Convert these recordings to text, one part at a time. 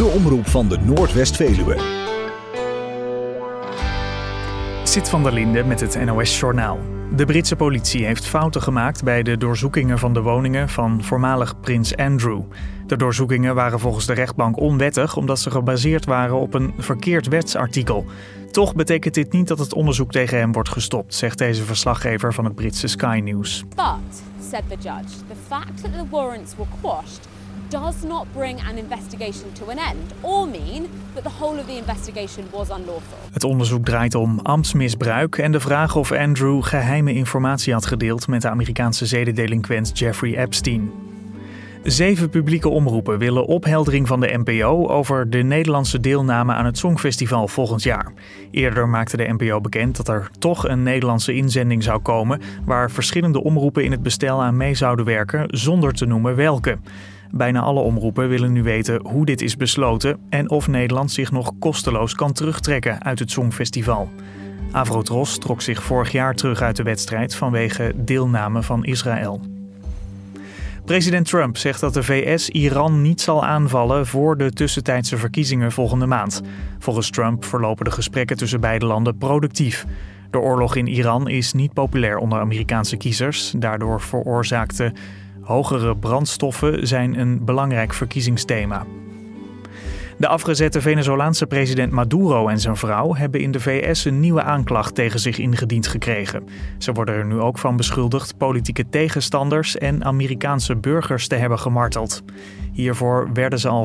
de omroep van de Noordwest-Veluwe. Sit van der Linde met het NOS-journaal. De Britse politie heeft fouten gemaakt bij de doorzoekingen van de woningen van voormalig prins Andrew. De doorzoekingen waren volgens de rechtbank onwettig omdat ze gebaseerd waren op een verkeerd wetsartikel. Toch betekent dit niet dat het onderzoek tegen hem wordt gestopt, zegt deze verslaggever van het Britse Sky News. But, said the judge, the fact that the warrants were quashed does not bring an investigation to an end or mean that the whole of the investigation was unlawful. Het onderzoek draait om ambtsmisbruik en de vraag of Andrew geheime informatie had gedeeld met de Amerikaanse zedendelinquent Jeffrey Epstein. 7 publieke omroepen willen opheldering van de NPO over de Nederlandse deelname aan het Songfestival volgend jaar. Eerder maakte de NPO bekend dat er toch een Nederlandse inzending zou komen, waar verschillende omroepen in het bestel aan mee zouden werken, zonder te noemen welke. Bijna alle omroepen willen nu weten hoe dit is besloten en of Nederland zich nog kosteloos kan terugtrekken uit het Songfestival. Avrotros trok zich vorig jaar terug uit de wedstrijd vanwege deelname van Israël. President Trump zegt dat de VS Iran niet zal aanvallen voor de tussentijdse verkiezingen volgende maand. Volgens Trump verlopen de gesprekken tussen beide landen productief. De oorlog in Iran is niet populair onder Amerikaanse kiezers. Daardoor veroorzaakte hogere brandstoffen zijn een belangrijk verkiezingsthema. De afgezette Venezolaanse president Maduro en zijn vrouw hebben in de VS een nieuwe aanklacht tegen zich ingediend gekregen. Ze worden er nu ook van beschuldigd politieke tegenstanders en Amerikaanse burgers te hebben gemarteld. Hiervoor werden ze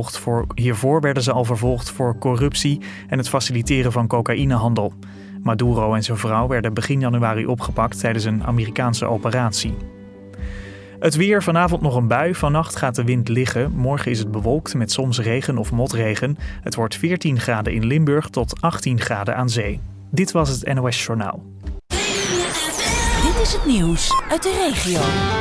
al vervolgd voor corruptie en het faciliteren van cocaïnehandel. Maduro en zijn vrouw werden begin januari opgepakt tijdens een Amerikaanse operatie. Het weer, vanavond nog een bui, vannacht gaat de wind liggen. Morgen is het bewolkt met soms regen of motregen. Het wordt 14 graden in Limburg tot 18 graden aan zee. Dit was het NOS Journaal. Dit is het nieuws uit de regio.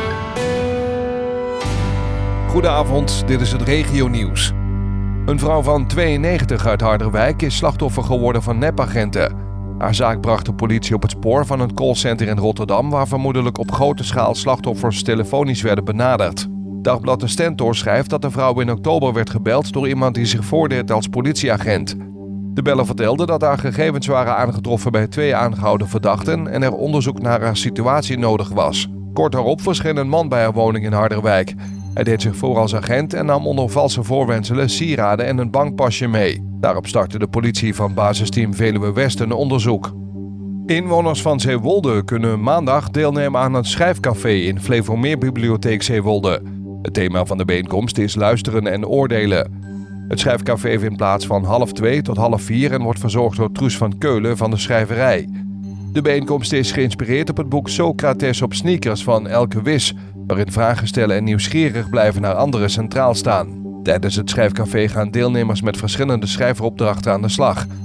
Goedenavond, dit is het regionieuws. Een vrouw van 92 uit Harderwijk is slachtoffer geworden van nepagenten. Haar zaak bracht de politie op het spoor van een callcenter in Rotterdam, waar vermoedelijk op grote schaal slachtoffers telefonisch werden benaderd. Dagblad De Stentor schrijft dat de vrouw in oktober werd gebeld door iemand die zich voordeed als politieagent. De beller vertelde dat haar gegevens waren aangetroffen bij 2 aangehouden verdachten en er onderzoek naar haar situatie nodig was. Kort daarop verscheen een man bij haar woning in Harderwijk. Hij deed zich voor als agent en nam onder valse voorwendselen sieraden en een bankpasje mee. Daarop startte de politie van basisteam Veluwe West een onderzoek. Inwoners van Zeewolde kunnen maandag deelnemen aan een schrijfcafé in Flevomeerbibliotheek Zeewolde. Het thema van de bijeenkomst is luisteren en oordelen. Het schrijfcafé vindt plaats van 13:30 tot 15:30 en wordt verzorgd door Truus van Keulen van de schrijverij. De bijeenkomst is geïnspireerd op het boek Socrates op sneakers van Elke Wis, waarin vragen stellen en nieuwsgierig blijven naar anderen centraal staan. Tijdens het schrijfcafé gaan deelnemers met verschillende schrijveropdrachten aan de slag.